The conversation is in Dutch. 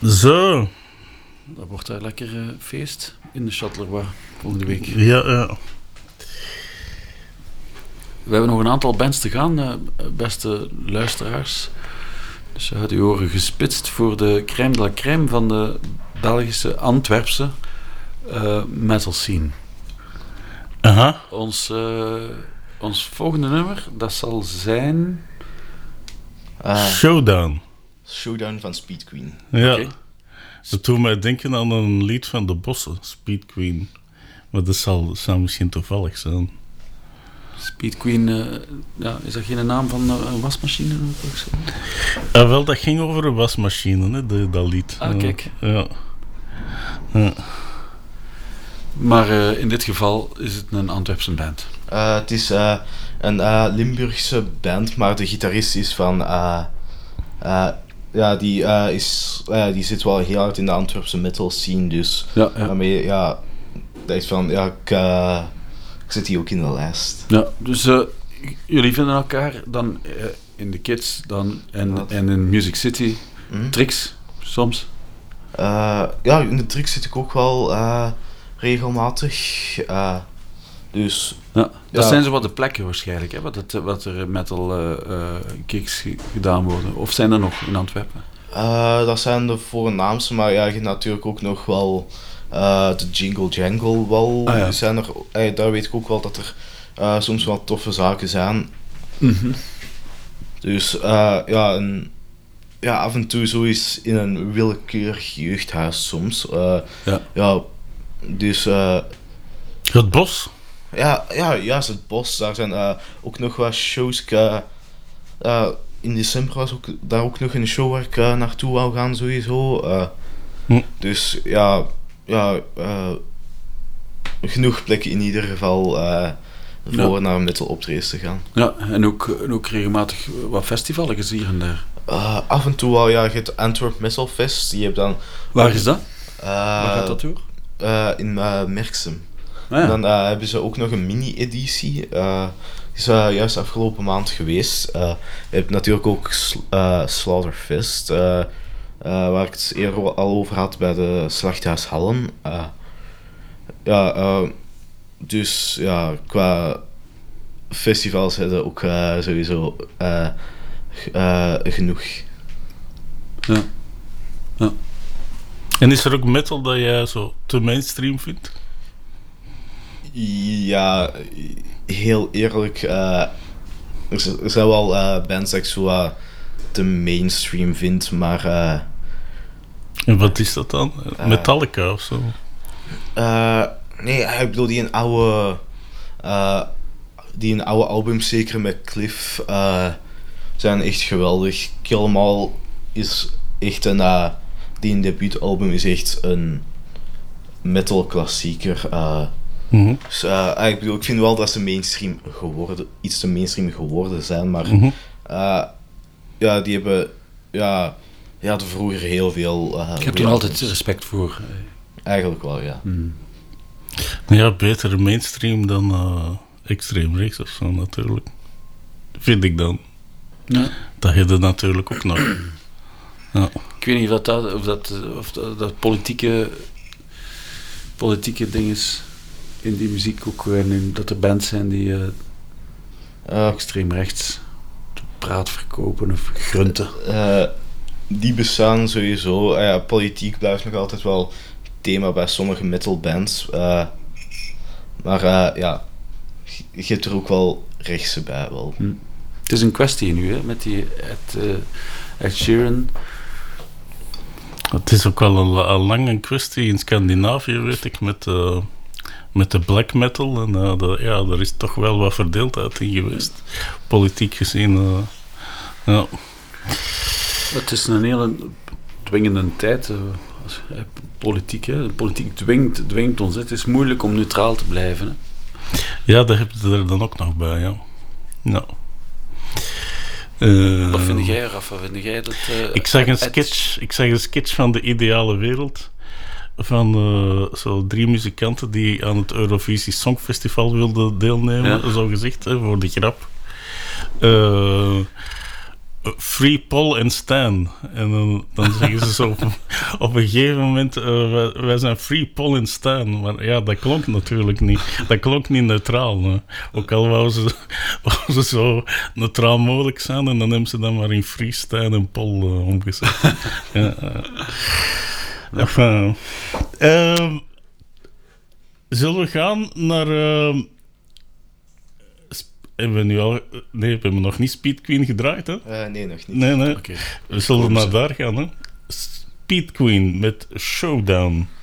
Zo. Dat wordt daar lekker feest in de Charleroi volgende week. Ja. We hebben nog een aantal bands te gaan, beste luisteraars. Dus je had uw oren gespitst voor de crème de la crème van de Belgische, Antwerpse metal scene. Aha. Ons volgende nummer, dat zal zijn... Showdown. Showdown van Speed Queen. Ja. Okay. Dat doet mij denken aan een lied van de Bossen, Speed Queen. Maar dat zou misschien toevallig zijn. Speed Queen, is dat geen naam van een wasmachine? Wel, dat ging over een wasmachine, hè, dat lied. Kijk. Ja. Maar in dit geval is het een Antwerpse band. Het is een Limburgse band, maar de gitarist is van... die zit wel heel hard in de Antwerpse metal scene, dus... Daarmee, dat is van... ik zit hier ook in de lijst. Ja, dus jullie vinden elkaar dan in de Kids dan en in Music City. Tricks, soms? In de Tricks zit ik ook wel regelmatig. Dus... Dat zijn zo wat de plekken waarschijnlijk, hè, wat er metal gigs gedaan worden. Of zijn er nog in Antwerpen? Dat zijn de voornaamste, maar je hebt natuurlijk ook nog wel de Jingle Jangle wel. Zijn er, daar weet ik ook wel dat er soms wel toffe zaken zijn. Mm-hmm. Dus af en toe zo is in een willekeurig jeugdhuis soms. Dus... Het Bos? Ja, juist het Bos. Daar zijn ook nog wat shows. In december was daar ook nog een show waar ik naartoe wou gaan sowieso. Dus genoeg plekken in ieder geval voor naar een metal optredens te gaan. Ja, en ook regelmatig wat festivals hier en daar. Af en toe wel, je hebt Antwerp Metal Fest. Die heb dan... Waar is dat? Waar gaat dat door? In Merksem. Ja. Dan hebben ze ook nog een mini-editie. Die is juist afgelopen maand geweest. Je hebt natuurlijk ook Slaughterfest, waar ik het eerder al over had bij de Slachthuis Hallen. Dus qua festivals hebben ook sowieso genoeg. Ja. En is er ook metal dat jij zo te mainstream vindt? Ja, heel eerlijk, er zijn wel bands dat ik zo te mainstream vind, maar... En wat is dat dan? Metallica of zo? Nee, ik bedoel die een oude albums, zeker met Cliff, zijn echt geweldig. Kill 'Em All is echt die een debuutalbum is echt een metal klassieker. Dus, ik bedoel, ik vind wel dat ze iets te mainstream geworden zijn, maar die hebben hadden vroeger heel veel... Ik heb er altijd respect voor. Eigenlijk wel, ja. Ja, beter mainstream dan extreem rechts of zo natuurlijk. Vind ik dan. Ja. Dat heb je natuurlijk ook nog. Ja. Ik weet niet of dat politieke dingen in die muziek ook dat er bands zijn die extreem rechts praat verkopen of grunten. Die bestaan sowieso. Politiek blijft nog altijd wel thema bij sommige metalbands. Maar je hebt er ook wel rechtse bij wel. Het is een kwestie nu, hè, met die Ed Sheeran. Het is ook wel een lange kwestie in Scandinavië, weet ik, met de black metal. En er is toch wel wat verdeeldheid in geweest, politiek gezien. Het is een hele dwingende tijd. Politiek, hè. De politiek dwingt ons. Het is moeilijk om neutraal te blijven. Hè. Ja, dat heb je er dan ook nog bij, ja. Nou. Wat vind jij, Rafa? Vind jij dat... Ik zag een sketch van de ideale wereld. Van zo 3 muzikanten die aan het Eurovisie Songfestival wilden deelnemen, zo gezegd, voor de grap. Free Paul en Stan. En dan zeggen ze zo op een gegeven moment, wij zijn Free Paul en Stan. Maar ja, dat klonk natuurlijk niet. Dat klonk niet neutraal. Hè. Ook al wou ze zo neutraal mogelijk zijn, en dan hebben ze dan maar in Free Stan en Paul omgezet. Ja. Enfin, zullen we gaan naar... hebben we nu al... Nee, we hebben nog niet Speed Queen gedraaid, hè? Nee, nog niet. Nee. Oké. We zullen naar daar gaan, hè? Speed Queen met Showdown.